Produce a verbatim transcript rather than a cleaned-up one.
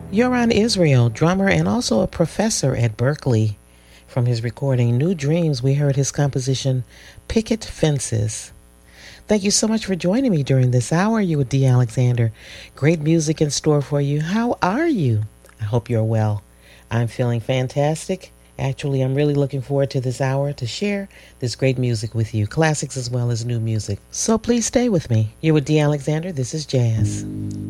Yoran Israel, drummer and also a professor at Berkeley. From his recording New Dreams, we heard his composition Picket Fences. Thank you so much for joining me during this hour. You with Dee Alexander. Great music in store for you. How are you? I hope you're well. I'm feeling fantastic. Actually, I'm really looking forward to this hour to share this great music with you, classics as well as new music. So please stay with me. You're with Dee Alexander. This is Jazz.